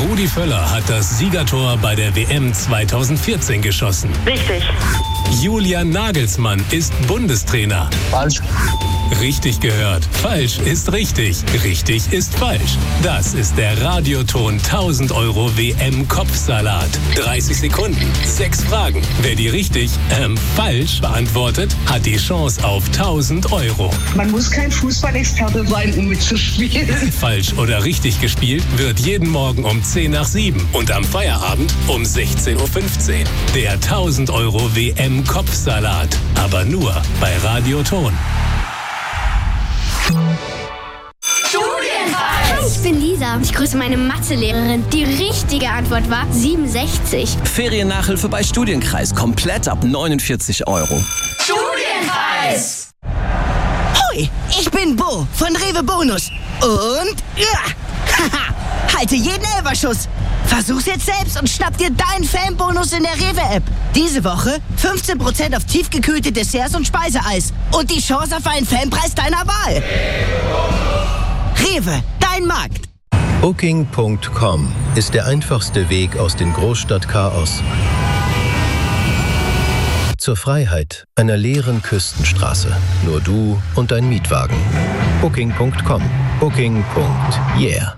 Rudi Völler hat das Siegertor bei der WM 2014 geschossen. Richtig. Julian Nagelsmann ist Bundestrainer. Falsch. Richtig gehört. Falsch ist richtig. Richtig ist falsch. Das ist der Radioton 1000 € WM-Kopfsalat. 30 Sekunden, 6 Fragen. Wer die richtig, falsch beantwortet, hat die Chance auf 1000 €. Man muss kein Fußballexperte sein, um mitzuspielen. Falsch oder richtig gespielt wird jeden Morgen um 10 nach 7 und am Feierabend um 16:15 Uhr. Der 1000 € WM-Kopfsalat. Aber nur bei Radioton. Hi, ich bin Lisa. Ich grüße meine Mathelehrerin. Die richtige Antwort war 67. Feriennachhilfe bei Studienkreis. Komplett ab 49 €. Studienkreis! Hoi, ich bin Bo von Rewe Bonus. Und halte jeden Elferschuss. Versuch's jetzt selbst und schnapp dir deinen Fanbonus in der Rewe-App. Diese Woche 15% auf tiefgekühlte Desserts und Speiseeis. Und die Chance auf einen Fanpreis deiner Wahl. Rewe, dein Markt. Booking.com ist der einfachste Weg aus dem Großstadtchaos zur Freiheit einer leeren Küstenstraße. Nur du und dein Mietwagen. Booking.com. Booking.yeah.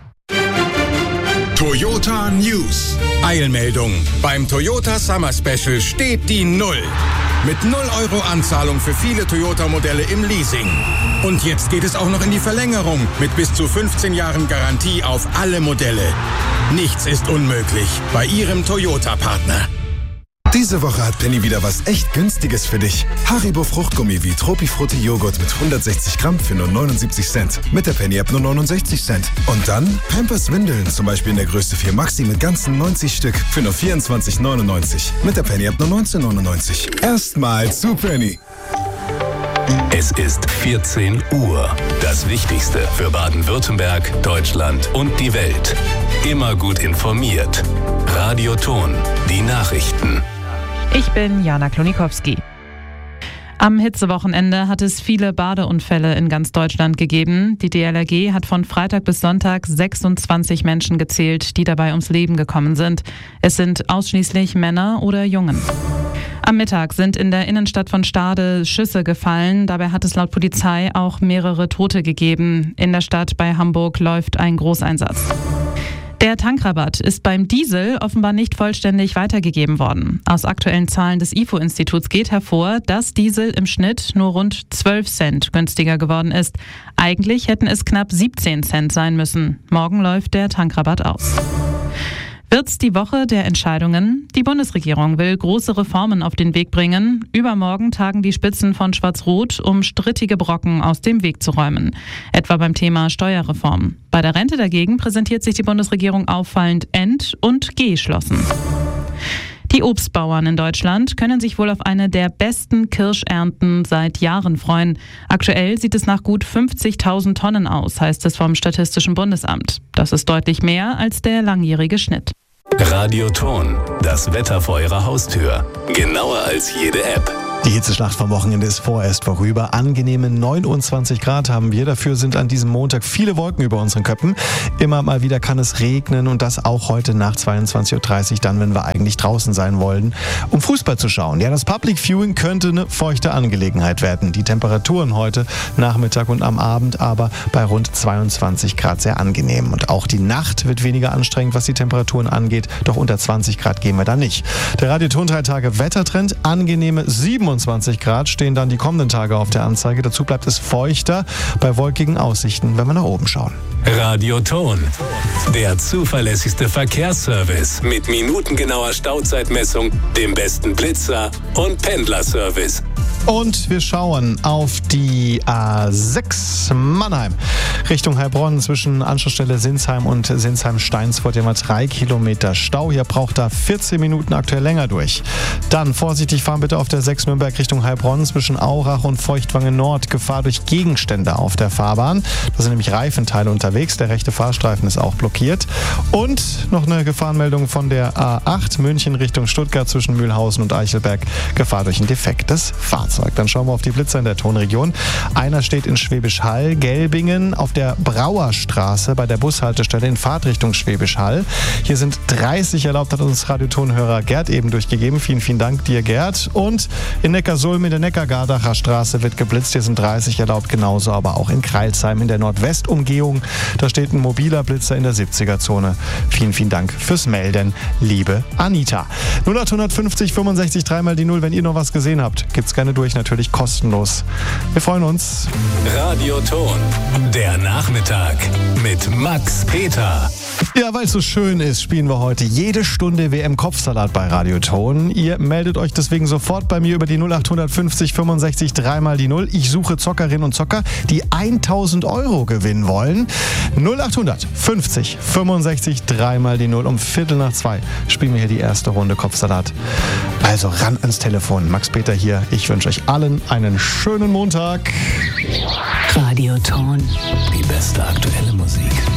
Toyota News. Eilmeldung. Beim Toyota Summer Special steht die Null. Mit 0 € Anzahlung für viele Toyota-Modelle im Leasing. Und jetzt geht es auch noch in die Verlängerung mit bis zu 15 Jahren Garantie auf alle Modelle. Nichts ist unmöglich bei Ihrem Toyota-Partner. Diese Woche hat Penny wieder was echt Günstiges für dich. Haribo Fruchtgummi wie Tropifrutti Joghurt mit 160 Gramm für nur 79 Cent. Mit der Penny-App nur 69 Cent. Und dann Pampers Windeln, zum Beispiel in der Größe 4 Maxi mit ganzen 90 Stück für nur 24,99. Mit der Penny-App nur 19,99. Erstmal zu Penny. Es ist 14 Uhr. Das Wichtigste für Baden-Württemberg, Deutschland und die Welt. Immer gut informiert. Radioton. Die Nachrichten. Ich bin Jana Klonikowski. Am Hitzewochenende hat es viele Badeunfälle in ganz Deutschland gegeben. Die DLRG hat von Freitag bis Sonntag 26 Menschen gezählt, die dabei ums Leben gekommen sind. Es sind ausschließlich Männer oder Jungen. Am Mittag sind in der Innenstadt von Stade Schüsse gefallen. Dabei hat es laut Polizei auch mehrere Tote gegeben. In der Stadt bei Hamburg läuft ein Großeinsatz. Der Tankrabatt ist beim Diesel offenbar nicht vollständig weitergegeben worden. Aus aktuellen Zahlen des IFO-Instituts geht hervor, dass Diesel im Schnitt nur rund 12 Cent günstiger geworden ist. Eigentlich hätten es knapp 17 Cent sein müssen. Morgen läuft der Tankrabatt aus. Wird's die Woche der Entscheidungen? Die Bundesregierung will große Reformen auf den Weg bringen. Übermorgen tagen die Spitzen von Schwarz-Rot, um strittige Brocken aus dem Weg zu räumen. Etwa beim Thema Steuerreform. Bei der Rente dagegen präsentiert sich die Bundesregierung auffallend ent- und geschlossen. Die Obstbauern in Deutschland können sich wohl auf eine der besten Kirschernten seit Jahren freuen. Aktuell sieht es nach gut 50.000 Tonnen aus, heißt es vom Statistischen Bundesamt. Das ist deutlich mehr als der langjährige Schnitt. Radioton. Das Wetter vor Ihrer Haustür. Genauer als jede App. Die Hitzeschlacht vom Wochenende ist vorerst vorüber. Angenehme 29 Grad haben wir. Dafür sind an diesem Montag viele Wolken über unseren Köpfen. Immer mal wieder kann es regnen und das auch heute nach 22:30 Uhr, dann, wenn wir eigentlich draußen sein wollen, um Fußball zu schauen. Ja, das Public Viewing könnte eine feuchte Angelegenheit werden. Die Temperaturen heute Nachmittag und am Abend aber bei rund 22 Grad sehr angenehm. Und auch die Nacht wird weniger anstrengend, was die Temperaturen angeht. Doch unter 20 Grad gehen wir da nicht. Der Radioton 3 Tage Wettertrend, angenehme 27 Grad stehen dann die kommenden Tage auf der Anzeige. Dazu bleibt es feuchter bei wolkigen Aussichten, wenn wir nach oben schauen. Radioton. Der zuverlässigste Verkehrsservice mit minutengenauer Stauzeitmessung, dem besten Blitzer und Pendlerservice. Und wir schauen auf die A6 Mannheim Richtung Heilbronn zwischen Anschlussstelle Sinsheim und Sinsheim-Steinsfurt. Hier mal 3 Kilometer Stau. Hier braucht da 14 Minuten aktuell länger durch. Dann vorsichtig fahren bitte auf der 6 Nürnberg Richtung Heilbronn zwischen Aurach und Feuchtwangen Nord. Gefahr durch Gegenstände auf der Fahrbahn. Da sind nämlich Reifenteile unterwegs. Der rechte Fahrstreifen ist auch blockiert. Und noch eine Gefahrenmeldung von der A8 München Richtung Stuttgart zwischen Mühlhausen und Eichelberg. Gefahr durch ein defektes Fahrzeug. Fahrzeug. Dann schauen wir auf die Blitzer in der Tonregion. Einer steht in Schwäbisch Hall, Gelbingen, auf der Brauerstraße bei der Bushaltestelle in Fahrtrichtung Schwäbisch Hall. Hier sind 30 erlaubt, hat uns Radiotonhörer Gerd eben durchgegeben. Vielen, vielen Dank dir, Gerd. Und in Neckarsulm in der Neckargardacher Straße wird geblitzt. Hier sind 30 erlaubt, genauso aber auch in Kreilsheim in der Nordwestumgehung. Da steht ein mobiler Blitzer in der 70er-Zone. Vielen, vielen Dank fürs Melden, liebe Anita. 0850 65 3 die 0. Wenn ihr noch was gesehen habt, gibt's gerne durch, natürlich kostenlos. Wir freuen uns. Radioton, der Nachmittag mit Max Peter. Ja, weil es so schön ist, spielen wir heute jede Stunde WM-Kopfsalat bei Radioton. Ihr meldet euch deswegen sofort bei mir über die 0850 65 3 die 0. Ich suche Zockerinnen und Zocker, die 1000 € gewinnen wollen. 0850 65 3 die 0. Um 1:45 spielen wir hier die erste Runde Kopfsalat. Also ran ans Telefon. Max Peter hier. Ich wünsche euch allen einen schönen Montag. Radioton. Die beste aktuelle Musik.